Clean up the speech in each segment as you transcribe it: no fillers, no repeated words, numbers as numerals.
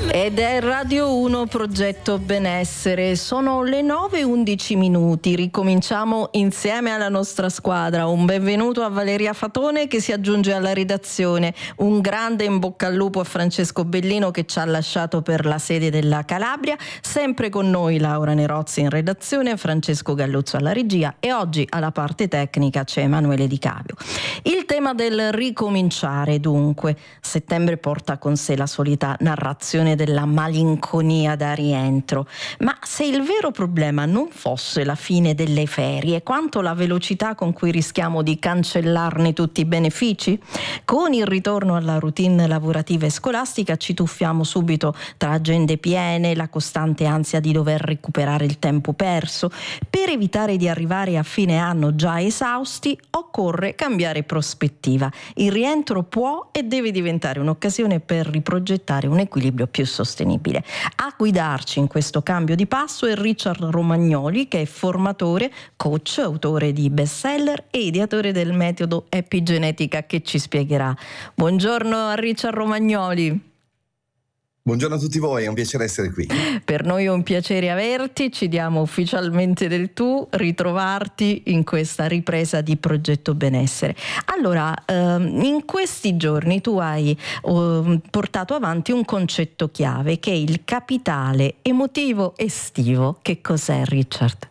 Ed è Radio 1 Progetto Benessere. Sono le 9:11. Ricominciamo insieme alla nostra squadra. Un benvenuto a Valeria Fatone che si aggiunge alla redazione. Un grande in bocca al lupo a Francesco Bellino che ci ha lasciato per la sede della Calabria. Sempre con noi Laura Nerozzi in redazione, Francesco Galluzzo alla regia e oggi alla parte tecnica c'è Emanuele Di Cavio. Il tema del ricominciare, dunque. Settembre porta con sé la solita narrazione della malinconia da rientro, ma se il vero problema non fosse la fine delle ferie, quanto la velocità con cui rischiamo di cancellarne tutti i benefici? Con il ritorno alla routine lavorativa e scolastica ci tuffiamo subito tra agende piene, la costante ansia di dover recuperare il tempo perso. Per evitare di arrivare a fine anno già esausti, occorre cambiare prospettiva. Il rientro può e deve diventare un'occasione per riprogettare un equilibrio più sostenibile. A guidarci in questo cambio di passo è Richard Romagnoli, che è formatore, coach, autore di bestseller e ideatore del metodo epigenetica, che ci spiegherà. Buongiorno a Richard Romagnoli. Buongiorno a tutti voi, è un piacere essere qui. Per noi è un piacere averti, ci diamo ufficialmente del tu, ritrovarti in questa ripresa di Progetto Benessere. Allora, in questi giorni tu hai portato avanti un concetto chiave che è il capitale emotivo estivo. Che cos'è, Richard?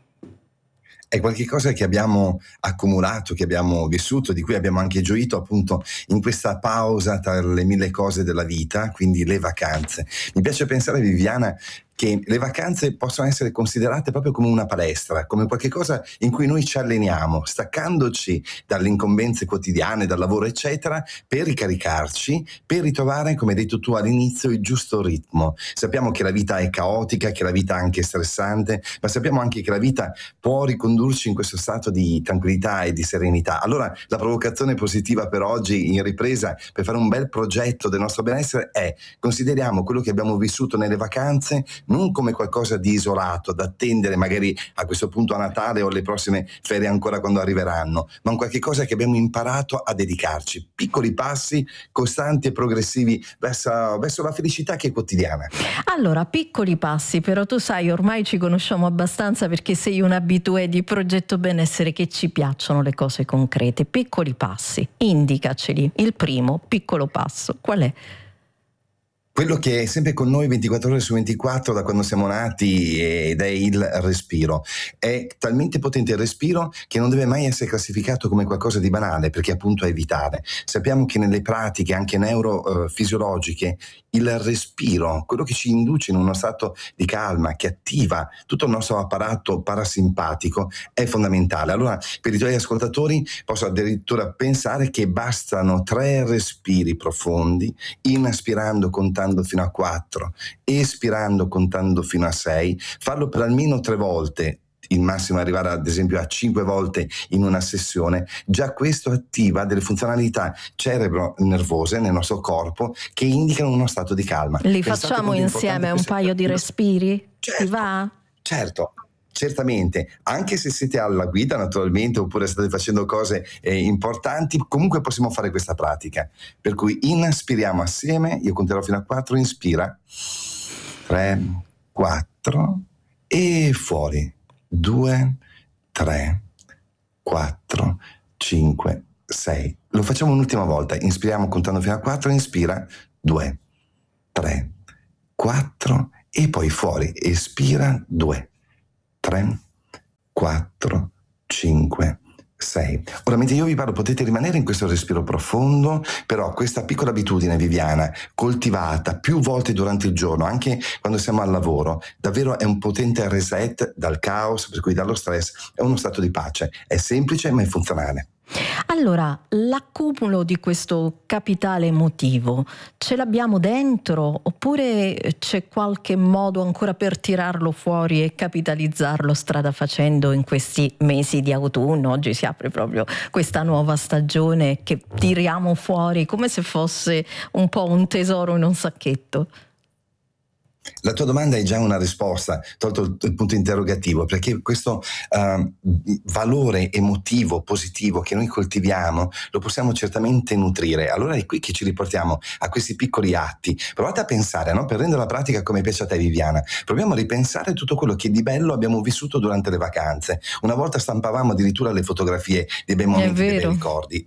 È qualcosa che abbiamo accumulato, che abbiamo vissuto, di cui abbiamo anche gioito appunto in questa pausa tra le mille cose della vita, quindi le vacanze. Mi piace pensare, Viviana, che le vacanze possono essere considerate proprio come una palestra, come qualche cosa in cui noi ci alleniamo, staccandoci dalle incombenze quotidiane, dal lavoro eccetera, per ricaricarci, per ritrovare, come hai detto tu all'inizio, il giusto ritmo. Sappiamo che la vita è caotica, che la vita è anche stressante, ma sappiamo anche che la vita può ricondurci in questo stato di tranquillità e di serenità. Allora la provocazione positiva per oggi in ripresa, per fare un bel progetto del nostro benessere, è: consideriamo quello che abbiamo vissuto nelle vacanze non come qualcosa di isolato da attendere magari a questo punto a Natale o alle prossime ferie ancora quando arriveranno, ma un qualche cosa che abbiamo imparato a dedicarci, piccoli passi costanti e progressivi verso la felicità che è quotidiana. Allora, piccoli passi, però tu sai, ormai ci conosciamo abbastanza perché sei un abitué di Progetto Benessere, che ci piacciono le cose concrete. Piccoli passi, indicaceli. Il primo piccolo passo qual è? Quello che è sempre con noi 24 ore su 24 da quando siamo nati, ed è il respiro. È talmente potente il respiro che non deve mai essere classificato come qualcosa di banale, perché appunto è vitale. Sappiamo che nelle pratiche anche neurofisiologiche il respiro, quello che ci induce in uno stato di calma, che attiva tutto il nostro apparato parasimpatico, è fondamentale. Allora, per i tuoi ascoltatori posso addirittura pensare che bastano 3 respiri profondi, inspirando contando fino a 4, espirando contando fino a 6, farlo per almeno 3 volte, il massimo arrivare ad esempio a 5 volte in una sessione. Già questo attiva delle funzionalità cerebro-nervose nel nostro corpo che indicano uno stato di calma. Li facciamo insieme un paio di respiri? Certo, ti va? Certo. Certamente, anche se siete alla guida naturalmente oppure state facendo cose importanti, comunque possiamo fare questa pratica. Per cui inspiriamo assieme, io conterò fino a 4, inspira, 3, 4 e fuori, 2, 3, 4, 5, 6. Lo facciamo un'ultima volta, inspiriamo contando fino a 4, inspira, 2, 3, 4 e poi fuori, espira, 2, 3, 4, 5, 6. Ora, mentre io vi parlo, potete rimanere in questo respiro profondo, però questa piccola abitudine, Viviana, coltivata più volte durante il giorno, anche quando siamo al lavoro, davvero è un potente reset dal caos, per cui dallo stress, è uno stato di pace. È semplice ma è funzionale. Allora, l'accumulo di questo capitale emotivo ce l'abbiamo dentro oppure c'è qualche modo ancora per tirarlo fuori e capitalizzarlo strada facendo in questi mesi di autunno? Oggi si apre proprio questa nuova stagione che tiriamo fuori come se fosse un po' un tesoro in un sacchetto. La tua domanda è già una risposta, tolto il punto interrogativo, perché questo valore emotivo positivo che noi coltiviamo lo possiamo certamente nutrire. Allora è qui che ci riportiamo a questi piccoli atti. Provate a pensare, no? Per rendere la pratica come piace a te, Viviana, proviamo a ripensare tutto quello che di bello abbiamo vissuto durante le vacanze. Una volta stampavamo addirittura le fotografie dei bei momenti, dei bei ricordi.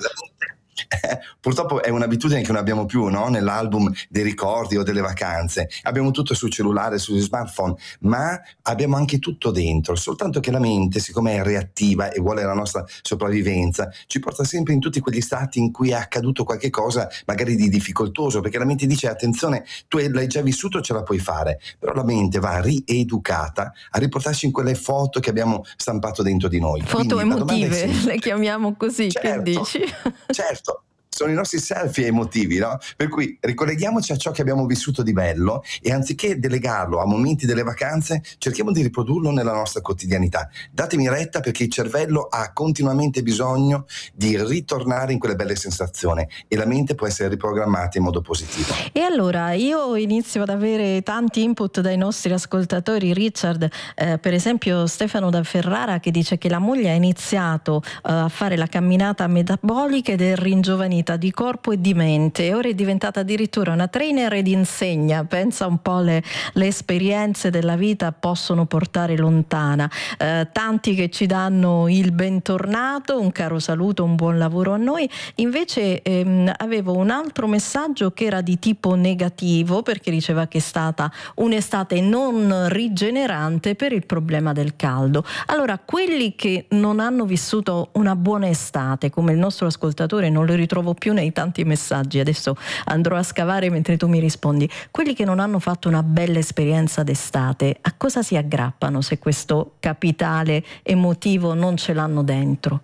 Purtroppo è un'abitudine che non abbiamo più, no? Nell'album dei ricordi o delle vacanze abbiamo tutto sul cellulare, sugli smartphone, ma abbiamo anche tutto dentro, soltanto che la mente, siccome è reattiva e vuole la nostra sopravvivenza, ci porta sempre in tutti quegli stati in cui è accaduto qualche cosa magari di difficoltoso, perché la mente dice attenzione, tu l'hai già vissuto, ce la puoi fare, però la mente va rieducata a riportarci in quelle foto che abbiamo stampato dentro di noi. Foto quindi, emotive, le chiamiamo così, certo, che dici? Certo, sono i nostri selfie emotivi, no? Per cui ricolleghiamoci a ciò che abbiamo vissuto di bello e anziché delegarlo a momenti delle vacanze, cerchiamo di riprodurlo nella nostra quotidianità. Datemi retta, perché il cervello ha continuamente bisogno di ritornare in quelle belle sensazioni e la mente può essere riprogrammata in modo positivo. E allora io inizio ad avere tanti input dai nostri ascoltatori, Richard, per esempio Stefano da Ferrara, che dice che la moglie ha iniziato a fare la camminata metabolica ed è ringiovanita di corpo e di mente, e ora è diventata addirittura una trainer ed insegna. Pensa un po', le esperienze della vita possono portare lontana. Tanti che ci danno il bentornato, un caro saluto, un buon lavoro a noi. Invece avevo un altro messaggio che era di tipo negativo, perché diceva che è stata un'estate non rigenerante per il problema del caldo. Allora, quelli che non hanno vissuto una buona estate, come il nostro ascoltatore, non lo ritrovo più nei tanti messaggi, adesso andrò a scavare mentre tu mi rispondi, quelli che non hanno fatto una bella esperienza d'estate, a cosa si aggrappano se questo capitale emotivo non ce l'hanno dentro?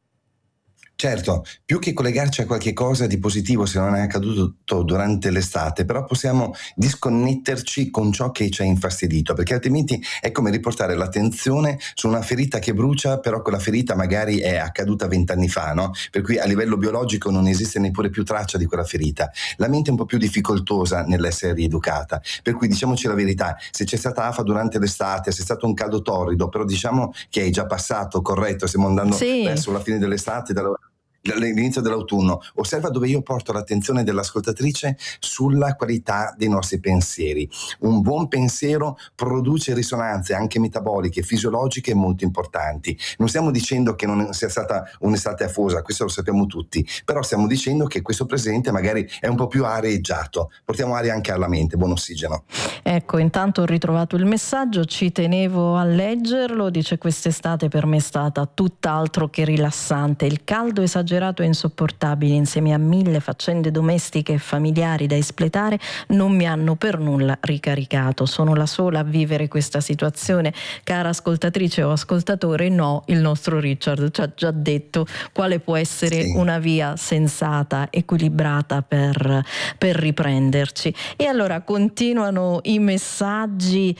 Certo, più che collegarci a qualche cosa di positivo se non è accaduto durante l'estate, però possiamo disconnetterci con ciò che ci ha infastidito, perché altrimenti è come riportare l'attenzione su una ferita che brucia, però quella ferita magari è accaduta 20 anni fa, no? Per cui a livello biologico non esiste neppure più traccia di quella ferita. La mente è un po' più difficoltosa nell'essere rieducata, per cui diciamoci la verità, se c'è stata afa durante l'estate, se è stato un caldo torrido, però diciamo che è già passato, corretto, stiamo andando verso la fine dell'estate, l'inizio dell'autunno. Osserva dove io porto l'attenzione dell'ascoltatrice sulla qualità dei nostri pensieri. Un buon pensiero produce risonanze anche metaboliche, fisiologiche molto importanti. Non stiamo dicendo che non sia stata un'estate afosa, questo lo sappiamo tutti, però stiamo dicendo che questo presente magari è un po' più areggiato. Portiamo aria anche alla mente, buon ossigeno. Ecco, intanto ho ritrovato il messaggio, ci tenevo a leggerlo. Dice: quest'estate per me è stata tutt'altro che rilassante, il caldo esagerato e insopportabile insieme a 1000 faccende domestiche e familiari da espletare non mi hanno per nulla ricaricato. Sono la sola a vivere questa situazione. Cara ascoltatrice o ascoltatore, no, il nostro Richard ci ha già detto quale può essere una via sensata, equilibrata per riprenderci. E allora continuano i messaggi.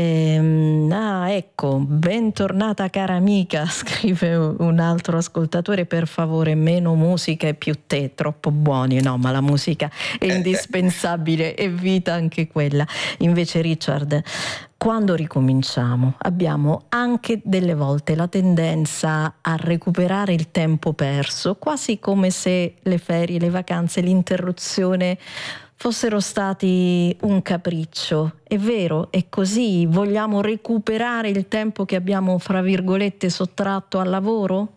Ecco, bentornata cara amica, scrive un altro ascoltatore, per favore meno musica e più tè, troppo buoni. No, ma la musica è indispensabile, è vita anche quella. Invece Richard, quando ricominciamo abbiamo anche delle volte la tendenza a recuperare il tempo perso, quasi come se le ferie, le vacanze, l'interruzione fossero stati un capriccio. È vero? È così? Vogliamo recuperare il tempo che abbiamo, fra virgolette, sottratto al lavoro?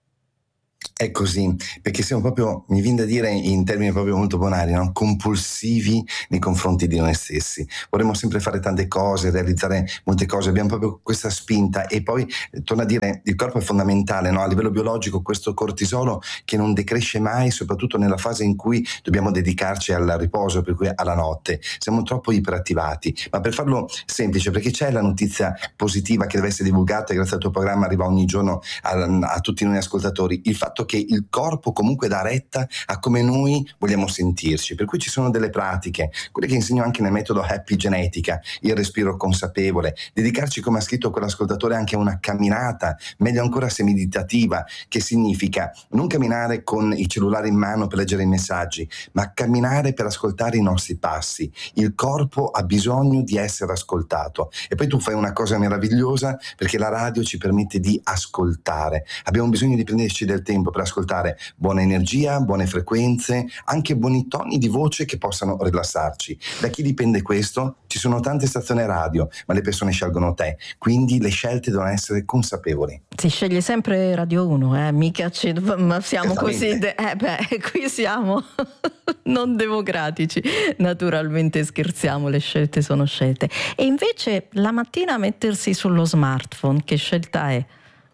È così, perché siamo proprio, mi viene da dire in termini proprio molto bonari, no? Compulsivi nei confronti di noi stessi. Vorremmo sempre fare tante cose, realizzare molte cose, abbiamo proprio questa spinta. E poi, torno a dire, il corpo è fondamentale, no? A livello biologico questo cortisolo che non decresce mai, soprattutto nella fase in cui dobbiamo dedicarci al riposo, per cui alla notte. Siamo troppo iperattivati, ma per farlo semplice, perché c'è la notizia positiva che deve essere divulgata, grazie al tuo programma arriva ogni giorno a tutti noi ascoltatori, il fatto che che il corpo comunque dà retta a come noi vogliamo sentirci, per cui ci sono delle pratiche, quelle che insegno anche nel metodo Happy Genetica, il respiro consapevole, dedicarci, come ha scritto quell'ascoltatore, anche a una camminata, meglio ancora se meditativa, che significa non camminare con il cellulare in mano per leggere i messaggi, ma camminare per ascoltare i nostri passi. Il corpo ha bisogno di essere ascoltato. E poi tu fai una cosa meravigliosa, perché la radio ci permette di ascoltare. Abbiamo bisogno di prenderci del tempo per ascoltare buona energia, buone frequenze, anche buoni toni di voce che possano rilassarci. Da chi dipende questo? Ci sono tante stazioni radio, ma le persone scelgono te, quindi le scelte devono essere consapevoli. Si sceglie sempre Radio 1, mica ma siamo così, qui siamo non democratici, naturalmente scherziamo, le scelte sono scelte. E invece la mattina mettersi sullo smartphone, che scelta è?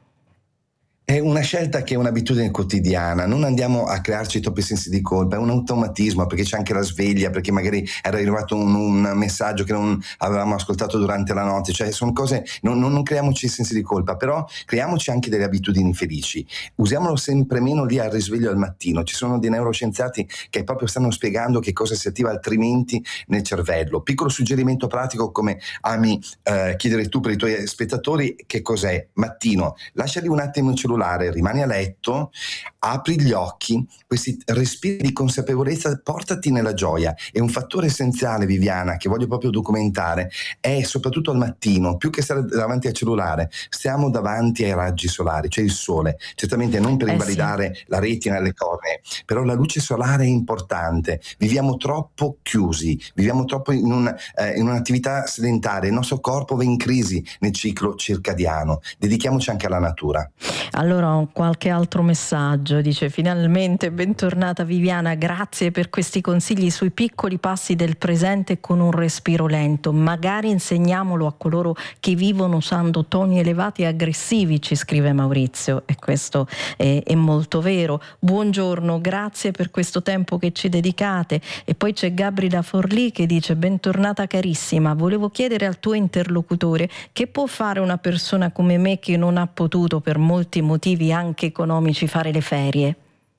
È una scelta che è un'abitudine quotidiana, non andiamo a crearci troppi sensi di colpa, è un automatismo, perché c'è anche la sveglia, perché magari era arrivato un messaggio che non avevamo ascoltato durante la notte, cioè sono cose, non creiamoci sensi di colpa, però creiamoci anche delle abitudini felici, usiamolo sempre meno lì al risveglio al mattino. Ci sono dei neuroscienziati che proprio stanno spiegando che cosa si attiva altrimenti nel cervello. Piccolo suggerimento pratico, come ami chiedere tu per i tuoi spettatori, che cos'è? Mattino, lasciali un attimo il cellulare, rimani a letto, apri gli occhi, questi respiri di consapevolezza, portati nella gioia. E un fattore essenziale, Viviana, che voglio proprio documentare, è soprattutto al mattino, più che stare davanti al cellulare, stiamo davanti ai raggi solari, cioè il sole, certamente non per invalidare la retina e le cornee, però la luce solare è importante. Viviamo troppo chiusi, viviamo troppo in un'attività sedentaria, il nostro corpo va in crisi nel ciclo circadiano. Dedichiamoci anche alla natura. Allora, qualche altro messaggio, dice: finalmente bentornata Viviana, grazie per questi consigli sui piccoli passi del presente con un respiro lento, magari insegniamolo a coloro che vivono usando toni elevati e aggressivi, ci scrive Maurizio, e questo è molto vero. Buongiorno, grazie per questo tempo che ci dedicate. E poi c'è Gabri da Forlì che dice: bentornata carissima, volevo chiedere al tuo interlocutore che può fare una persona come me che non ha potuto per molti motivi anche economici fare le ferie.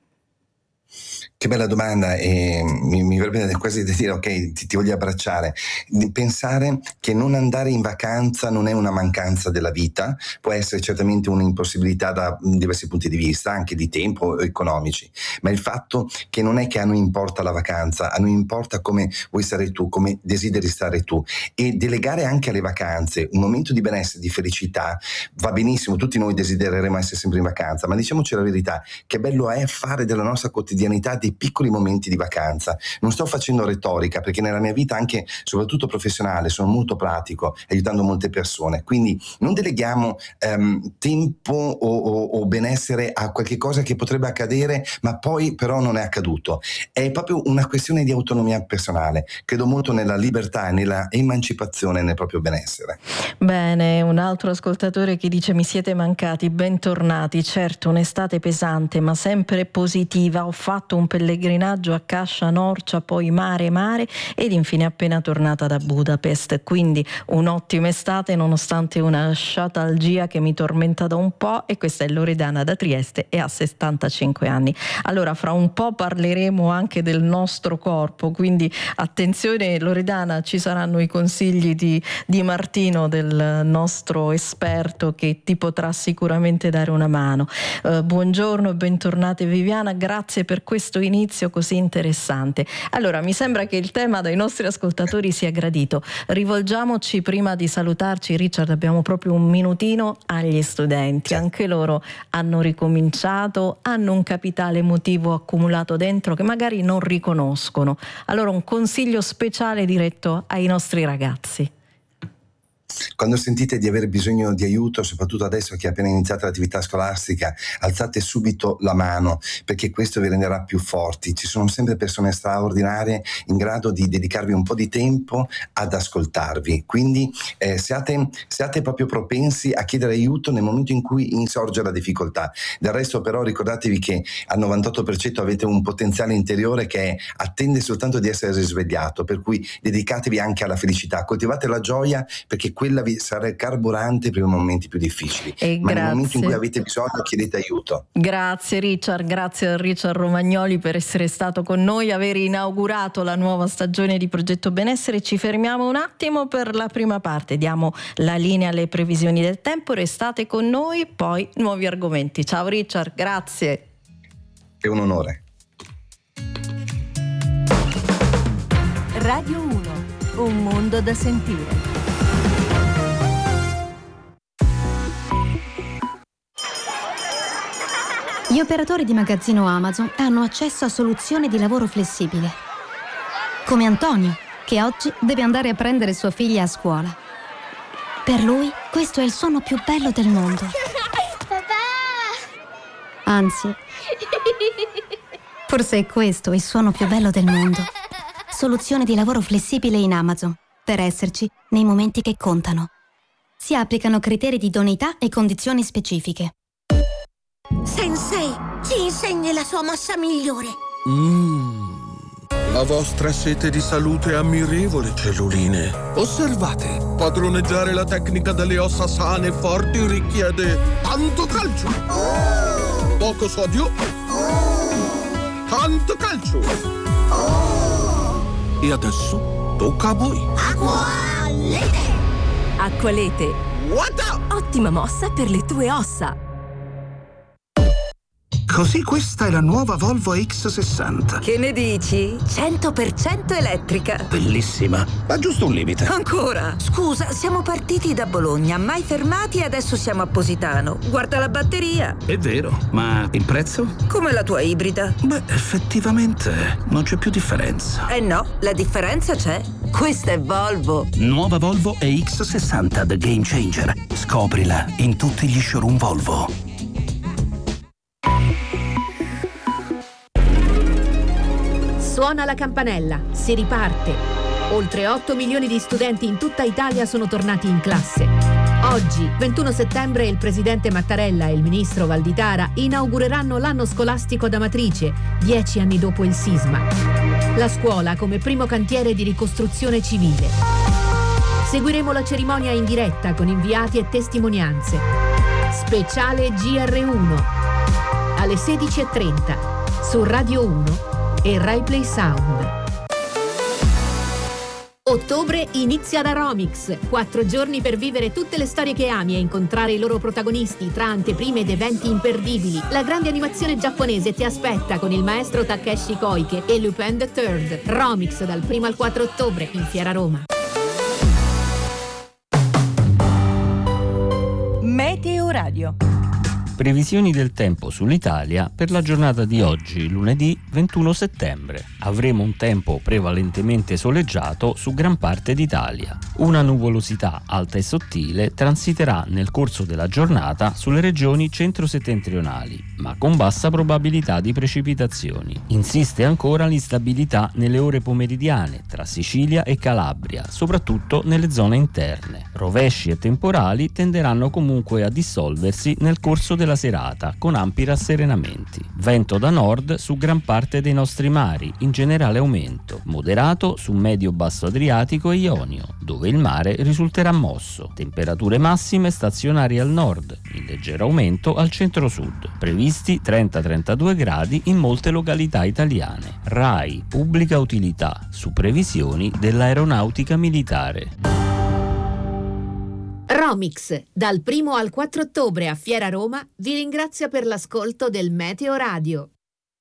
Che bella domanda, e mi verrebbe quasi da dire ok, ti voglio abbracciare. Pensare che non andare in vacanza non è una mancanza della vita, può essere certamente un'impossibilità da diversi punti di vista, anche di tempo o economici, ma il fatto che non è che a noi importa la vacanza, a noi importa come vuoi stare tu, come desideri stare tu, e delegare anche alle vacanze un momento di benessere, di felicità. Va benissimo, tutti noi desidereremo essere sempre in vacanza, ma diciamoci la verità, che bello è fare della nostra quotidianità dei piccoli momenti di vacanza. Non sto facendo retorica, perché nella mia vita, anche soprattutto professionale, sono molto pratico, aiutando molte persone, quindi non deleghiamo tempo o benessere a qualche cosa che potrebbe accadere ma poi però non è accaduto. È proprio una questione di autonomia personale. Credo molto nella libertà e nella emancipazione nel proprio benessere. Bene, un altro ascoltatore che dice: mi siete mancati, bentornati. Certo, un'estate pesante ma sempre positiva, ho fatto un pellegrinaggio a Cascia Norcia, poi mare ed infine appena tornata da Budapest, quindi un'ottima estate nonostante una sciatalgia che mi tormenta da un po'. E questa è Loredana da Trieste e ha 75 anni. Allora, fra un po' parleremo anche del nostro corpo, quindi attenzione Loredana, ci saranno i consigli di Martino, del nostro esperto, che ti potrà sicuramente dare una mano. Buongiorno e bentornate Viviana, grazie per questo inizio così interessante. Allora, mi sembra che il tema dai nostri ascoltatori sia gradito. Rivolgiamoci, prima di salutarci, Richard, abbiamo proprio un minutino, agli studenti. Anche loro hanno ricominciato, hanno un capitale emotivo accumulato dentro che magari non riconoscono. Allora, un consiglio speciale diretto ai nostri ragazzi. Quando sentite di avere bisogno di aiuto, soprattutto adesso che è appena iniziata l'attività scolastica, alzate subito la mano, perché questo vi renderà più forti. Ci sono sempre persone straordinarie in grado di dedicarvi un po' di tempo ad ascoltarvi, quindi siate proprio propensi a chiedere aiuto nel momento in cui insorge la difficoltà. Del resto però ricordatevi che al 98% avete un potenziale interiore che attende soltanto di essere risvegliato, per cui dedicatevi anche alla felicità, coltivate la gioia, perché quella quella sarà il carburante per i momenti più difficili. Ma nel momento in cui avete bisogno chiedete aiuto. Grazie Richard, grazie a Richard Romagnoli per essere stato con noi, aver inaugurato la nuova stagione di Progetto Benessere. Ci fermiamo un attimo per la prima parte, diamo la linea alle previsioni del tempo, restate con noi, poi nuovi argomenti. Ciao Richard, grazie. È un onore. Radio 1, un mondo da sentire. Gli operatori di magazzino Amazon hanno accesso a soluzioni di lavoro flessibile. Come Antonio, che oggi deve andare a prendere sua figlia a scuola. Per lui, questo è il suono più bello del mondo. Papà! Anzi, forse è questo il suono più bello del mondo. Soluzione di lavoro flessibile in Amazon, per esserci nei momenti che contano. Si applicano criteri di idoneità e condizioni specifiche. Sensei, ci insegni la sua mossa migliore. La vostra sete di salute è ammirevole, celluline. Osservate, padroneggiare la tecnica delle ossa sane e forti richiede tanto calcio, poco sodio, tanto calcio. E adesso tocca a voi. Acqualete! Acqualete, What? ottima mossa per le tue ossa. Così questa è la nuova Volvo X60. Che ne dici? 100% elettrica. Bellissima, ma giusto un limite. Ancora? Scusa, siamo partiti da Bologna, mai fermati e adesso siamo a Positano. Guarda la batteria. È vero, ma il prezzo? Come la tua ibrida? Beh, effettivamente non c'è più differenza. Eh no, la differenza c'è. Questa è Volvo. Nuova Volvo EX60 The Game Changer. Scoprila in tutti gli showroom Volvo. Suona la campanella, si riparte. Oltre 8 milioni di studenti in tutta Italia sono tornati in classe. Oggi, 21 settembre, il presidente Mattarella e il ministro Valditara inaugureranno l'anno scolastico da matrice, 10 anni dopo il sisma. La scuola come primo cantiere di ricostruzione civile. Seguiremo la cerimonia in diretta con inviati e testimonianze. Speciale GR1 alle 16:30 su Radio 1 e Rai Play Sound. Ottobre inizia da Romix. 4 giorni per vivere tutte le storie che ami e incontrare i loro protagonisti tra anteprime ed eventi imperdibili. La grande animazione giapponese ti aspetta con il maestro Takeshi Koike e Lupin the Third. Romix dal 1 al 4 ottobre in Fiera Roma. Meteo Radio. Previsioni del tempo sull'Italia per la giornata di oggi, lunedì 21 settembre. Avremo un tempo prevalentemente soleggiato su gran parte d'Italia. Una nuvolosità alta e sottile transiterà nel corso della giornata sulle regioni centro-settentrionali, ma con bassa probabilità di precipitazioni. Insiste ancora l'instabilità nelle ore pomeridiane tra Sicilia e Calabria, soprattutto nelle zone interne. Rovesci e temporali tenderanno comunque a dissolversi nel corso della serata con ampi rasserenamenti. Vento da nord su gran parte dei nostri mari, in generale aumento, moderato su medio-basso Adriatico e Ionio, dove il mare risulterà mosso. Temperature massime stazionarie al nord, in leggero aumento al centro-sud. Previsti 30-32 gradi in molte località italiane. RAI Pubblica Utilità su previsioni dell'aeronautica militare. Romix, dal 1 al 4 ottobre a Fiera Roma, vi ringrazia per l'ascolto del Meteo Radio.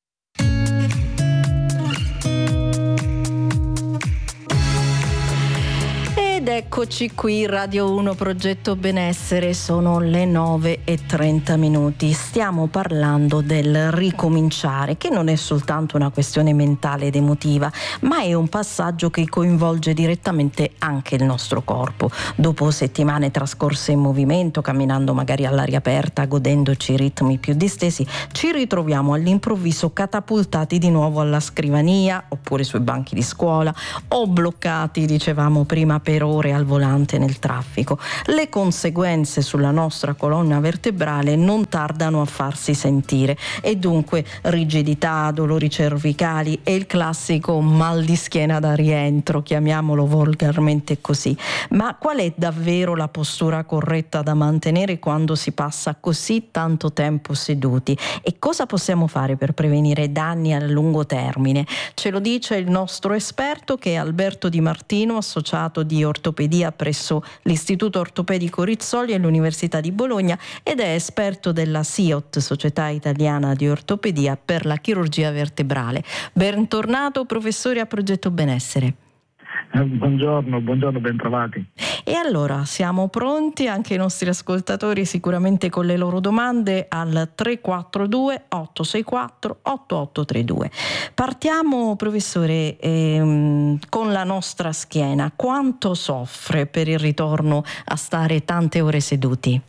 Ed eccoci qui, Radio 1 Progetto Benessere, sono le 9:30. Stiamo parlando del ricominciare, che non è soltanto una questione mentale ed emotiva, ma è un passaggio che coinvolge direttamente anche il nostro corpo. Dopo settimane trascorse in movimento, camminando magari all'aria aperta, godendoci ritmi più distesi, ci ritroviamo all'improvviso catapultati di nuovo alla scrivania, oppure sui banchi di scuola, o bloccati, dicevamo prima, per ore ore al volante nel traffico. Le conseguenze sulla nostra colonna vertebrale non tardano a farsi sentire e dunque rigidità, dolori cervicali e il classico mal di schiena da rientro, chiamiamolo volgarmente così. Ma qual è davvero la postura corretta da mantenere quando si passa così tanto tempo seduti? E cosa possiamo fare per prevenire danni a lungo termine? Ce lo dice il nostro esperto, che è Alberto Di Martino, associato di ortopedia presso l'Istituto Ortopedico Rizzoli e l'Università di Bologna, ed è esperto della SIOT, Società Italiana di Ortopedia per la chirurgia vertebrale. Bentornato professore a Progetto Benessere. Buongiorno, bentrovati. E allora siamo pronti, anche i nostri ascoltatori sicuramente con le loro domande, al 342 864 8832. Partiamo professore con la nostra schiena. Quanto soffre per il ritorno a stare tante ore seduti?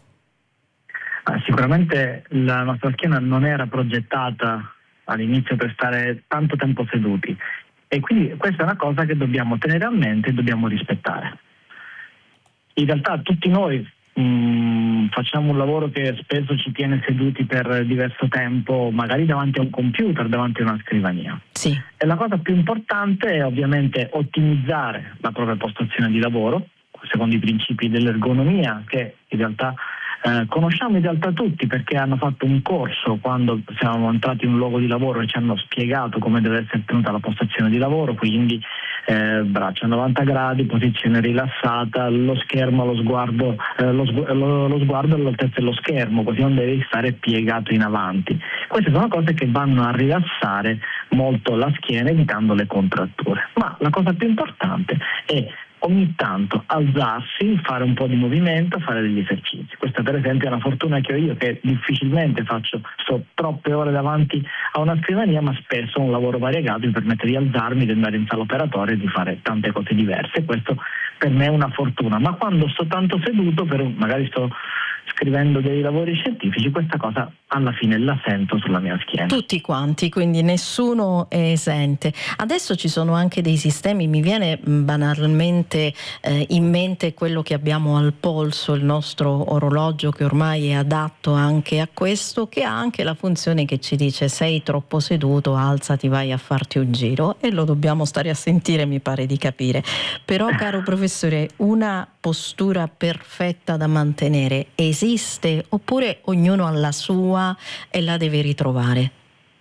Sicuramente la nostra schiena non era progettata all'inizio per stare tanto tempo seduti. E quindi questa è una cosa che dobbiamo tenere a mente e dobbiamo rispettare. In realtà tutti noi facciamo un lavoro che spesso ci tiene seduti per diverso tempo, magari davanti a un computer, davanti a una scrivania. Sì. E la cosa più importante è ovviamente ottimizzare la propria postazione di lavoro, secondo i principi dell'ergonomia, che in realtà conosciamo in realtà tutti, perché hanno fatto un corso quando siamo entrati in un luogo di lavoro e ci hanno spiegato come deve essere tenuta la postazione di lavoro, quindi braccia a 90 gradi, posizione rilassata, lo schermo, lo sguardo all'altezza dello schermo, così non devi stare piegato in avanti. Queste sono cose che vanno a rilassare molto la schiena, evitando le contratture. Ma la cosa più importante è ogni tanto alzarsi, fare un po' di movimento, fare degli esercizi. Questa per esempio è una fortuna che ho io, che difficilmente sto troppe ore davanti a una scrivania, ma spesso un lavoro variegato mi permette di alzarmi, di andare in sala operatoria e di fare tante cose diverse. Questo per me è una fortuna, ma quando sto tanto seduto, magari sto scrivendo dei lavori scientifici, questa cosa alla fine la sento sulla mia schiena. Tutti quanti, quindi nessuno è esente. Adesso ci sono anche dei sistemi, mi viene banalmente in mente quello che abbiamo al polso, il nostro orologio, che ormai è adatto anche a questo, che ha anche la funzione che ci dice: sei troppo seduto, alzati, vai a farti un giro, e lo dobbiamo stare a sentire, mi pare di capire. Però, caro professore, una postura perfetta da mantenere esiste, oppure ognuno ha la sua e la deve ritrovare?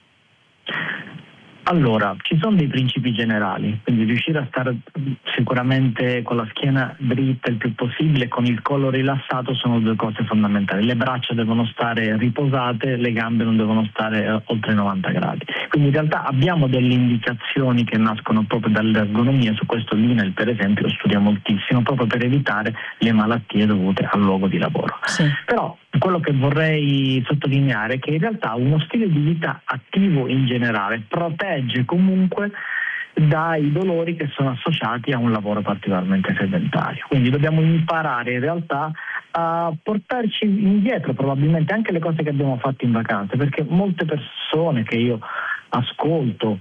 Allora, ci sono dei principi generali, quindi riuscire a stare sicuramente con la schiena dritta il più possibile e con il collo rilassato sono due cose fondamentali. Le braccia devono stare riposate, le gambe non devono stare oltre 90 gradi. Quindi in realtà abbiamo delle indicazioni che nascono proprio dall'ergonomia, su questo l'INAIL per esempio lo studia moltissimo, proprio per evitare le malattie dovute al luogo di lavoro. Sì. Però quello che vorrei sottolineare è che in realtà uno stile di vita attivo in generale protegge comunque dai dolori che sono associati a un lavoro particolarmente sedentario. Quindi dobbiamo imparare in realtà a portarci indietro probabilmente anche le cose che abbiamo fatto in vacanza, perché molte persone che io ascolto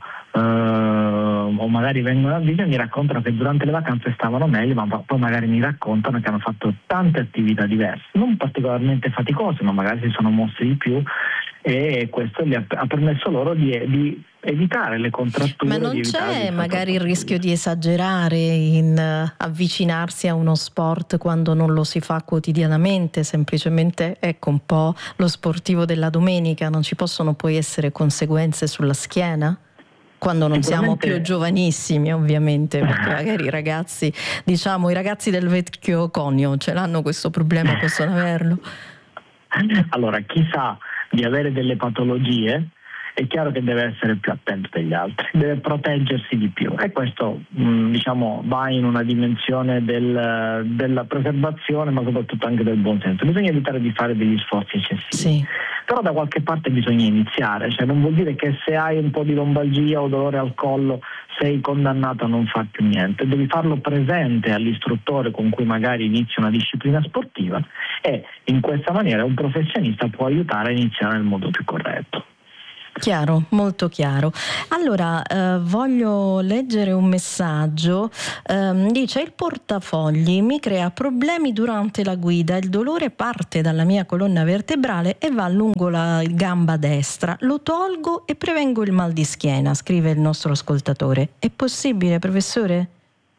o magari vengono a vivere mi raccontano che durante le vacanze stavano meglio, ma poi magari mi raccontano che hanno fatto tante attività diverse, non particolarmente faticose, ma magari si sono mossi di più, e questo gli ha permesso loro di evitare le contratture. Ma non c'è magari il rischio di esagerare in avvicinarsi a uno sport quando non lo si fa quotidianamente, semplicemente ecco un po' lo sportivo della domenica? Non ci possono poi essere conseguenze sulla schiena? Quando non siamo più giovanissimi, ovviamente, perché magari i ragazzi del vecchio conio ce l'hanno questo problema, possono averlo. Allora, chi sa di avere delle patologie è chiaro che deve essere più attento degli altri, deve proteggersi di più, e questo va in una dimensione della preservazione, ma soprattutto anche del buon senso. Bisogna evitare di fare degli sforzi eccessivi. Sì. Però da qualche parte bisogna iniziare, cioè non vuol dire che se hai un po' di lombalgia o dolore al collo sei condannato a non far più niente, devi farlo presente all'istruttore con cui magari inizi una disciplina sportiva, e in questa maniera un professionista può aiutare a iniziare nel modo più corretto. Chiaro, molto chiaro. Allora, voglio leggere un messaggio. Dice: il portafogli mi crea problemi durante la guida, il dolore parte dalla mia colonna vertebrale e va lungo la gamba destra, lo tolgo e prevengo il mal di schiena, scrive il nostro ascoltatore. È possibile, professore?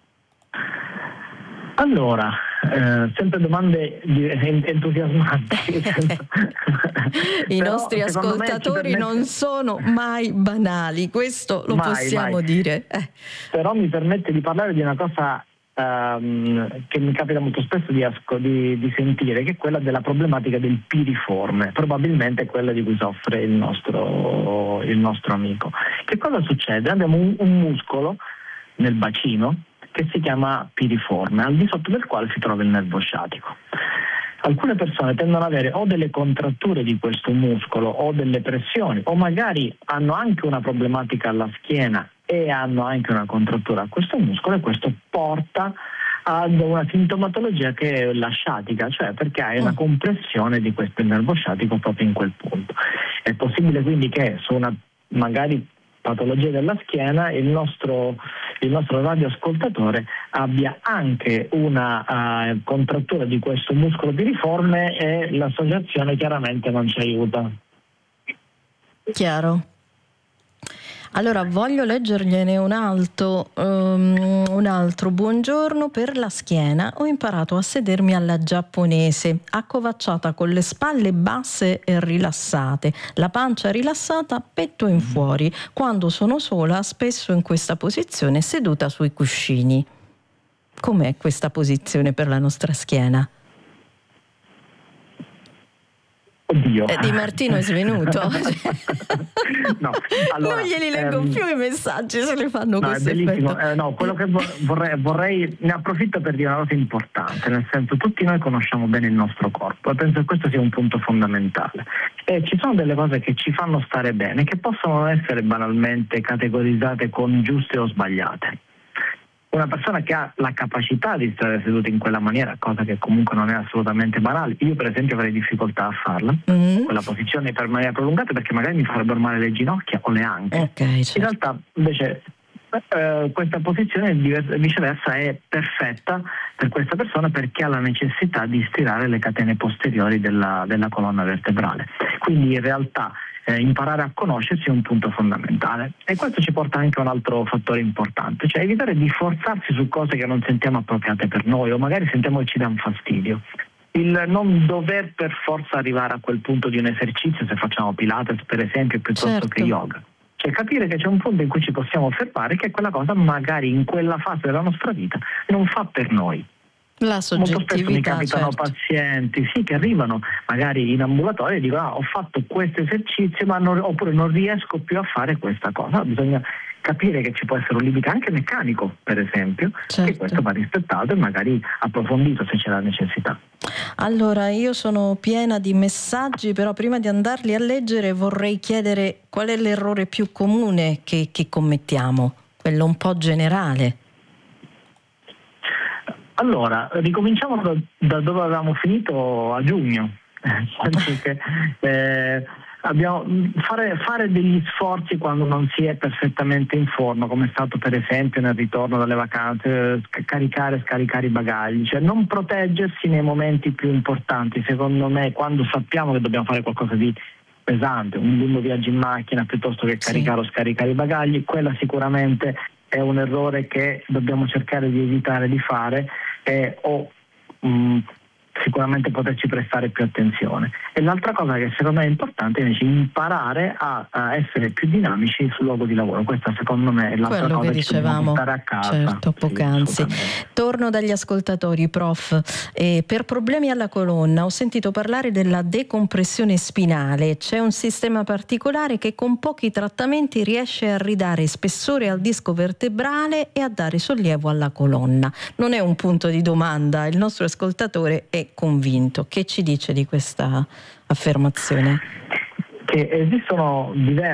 Allora, sempre domande entusiasmanti. I nostri ascoltatori non sono mai banali, questo lo possiamo dire. Però mi permette di parlare di una cosa che mi capita molto spesso di sentire, che è quella della problematica del piriforme, probabilmente è quella di cui soffre il nostro amico. Che cosa succede? Abbiamo un muscolo nel bacino che si chiama piriforme, al di sotto del quale si trova il nervo sciatico. Alcune persone tendono ad avere o delle contratture di questo muscolo o delle pressioni, o magari hanno anche una problematica alla schiena e hanno anche una contrattura a questo muscolo, e questo porta ad una sintomatologia che è la sciatica, cioè perché hai una compressione di questo nervo sciatico proprio in quel punto. È possibile quindi che su una magari patologia della schiena il nostro radioascoltatore abbia anche una contrattura di questo muscolo piriforme, e l'associazione chiaramente non ci aiuta. Chiaro. Allora voglio leggergliene un altro. Buongiorno, per la schiena ho imparato a sedermi alla giapponese, accovacciata con le spalle basse e rilassate, la pancia rilassata, petto in fuori. Quando sono sola, spesso in questa posizione, seduta sui cuscini. Com'è questa posizione per la nostra schiena? Oddio. Di Martino è svenuto. No, allora, non glieli leggo più i messaggi, se le fanno questo effetto. Quello che vorrei, ne approfitto per dire una cosa importante, nel senso, tutti noi conosciamo bene il nostro corpo e penso che questo sia un punto fondamentale. E ci sono delle cose che ci fanno stare bene, che possono essere banalmente categorizzate con giuste o sbagliate. Una persona che ha la capacità di stare seduta in quella maniera, cosa che comunque non è assolutamente banale, io per esempio avrei difficoltà a farla, quella posizione per maniera prolungata, perché magari mi farebbero male le ginocchia o le anche. Okay, certo. In realtà invece questa posizione viceversa è perfetta per questa persona, perché ha la necessità di stirare le catene posteriori della colonna vertebrale. Quindi in realtà imparare a conoscersi è un punto fondamentale, e questo ci porta anche a un altro fattore importante, cioè evitare di forzarsi su cose che non sentiamo appropriate per noi, o magari sentiamo che ci danno fastidio. Il non dover per forza arrivare a quel punto di un esercizio, se facciamo Pilates per esempio, piuttosto che yoga. Cioè capire che c'è un punto in cui ci possiamo fermare, che quella cosa magari in quella fase della nostra vita non fa per noi. La soggettività. Molto spesso mi capitano pazienti che arrivano magari in ambulatorio e dicono ho fatto questo esercizio oppure non riesco più a fare questa cosa. Bisogna capire che ci può essere un limite anche meccanico, per esempio, e questo va rispettato e magari approfondito se c'è la necessità. Allora, io sono piena di messaggi, però prima di andarli a leggere vorrei chiedere qual è l'errore più comune che commettiamo, quello un po' generale. Allora, ricominciamo da dove avevamo finito a giugno, fare degli sforzi quando non si è perfettamente in forma, come è stato per esempio nel ritorno dalle vacanze, caricare e scaricare i bagagli, cioè non proteggersi nei momenti più importanti. Secondo me, quando sappiamo che dobbiamo fare qualcosa di pesante, un lungo viaggio in macchina piuttosto che caricare o scaricare i bagagli, quella sicuramente è un errore che dobbiamo cercare di evitare di fare, o sicuramente poterci prestare più attenzione. E l'altra cosa che secondo me è importante è invece imparare a essere più dinamici sul luogo di lavoro. Questa secondo me è l'altra quello cosa che dicevamo, stare a casa. certo, poc'anzi. Torno dagli ascoltatori, prof. Per problemi alla colonna ho sentito parlare della decompressione spinale. C'è un sistema particolare che con pochi trattamenti riesce a ridare spessore al disco vertebrale e a dare sollievo alla colonna. Non è un punto di domanda, il nostro ascoltatore è convinto. Che ci dice di questa affermazione? Che esistono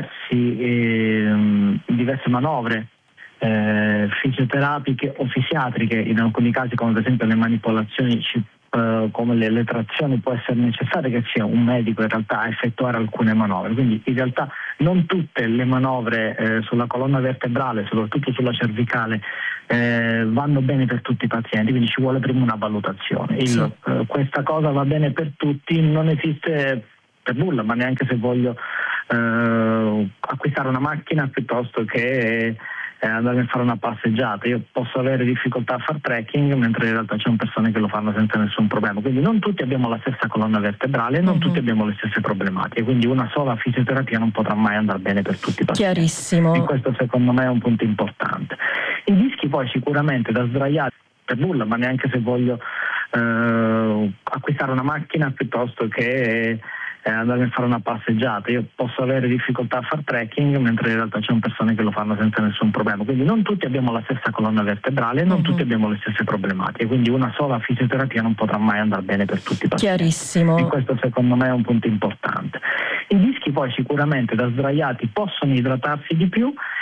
diverse manovre fisioterapiche o fisiatriche, in alcuni casi come per esempio le manipolazioni, come le trazioni, può essere necessario che sia un medico in realtà a effettuare alcune manovre, quindi in realtà non tutte le manovre sulla colonna vertebrale, soprattutto sulla cervicale, vanno bene per tutti i pazienti, quindi ci vuole prima una valutazione. Questa cosa va bene per tutti, non esiste per nulla, ma neanche se voglio acquistare una macchina piuttosto che andare a fare una passeggiata. Io posso avere difficoltà a fare trekking, mentre in realtà c'è persone che lo fanno senza nessun problema. Quindi non tutti abbiamo la stessa colonna vertebrale, non tutti abbiamo le stesse problematiche, quindi una sola fisioterapia non potrà mai andare bene per tutti i pazienti. Chiarissimo. E questo secondo me è un punto importante. I dischi poi sicuramente da sdraiare per nulla, ma neanche se voglio acquistare una macchina piuttosto che andare a fare una passeggiata. Io posso avere difficoltà a fare trekking, mentre in realtà c'è persone che lo fanno senza nessun problema. Quindi non tutti abbiamo la stessa colonna vertebrale, non tutti abbiamo le stesse problematiche, quindi una sola fisioterapia non potrà mai andare bene per tutti i pazienti. Chiarissimo. E questo secondo me è un punto importante. I dischi poi sicuramente da sdraiati possono idratarsi di più,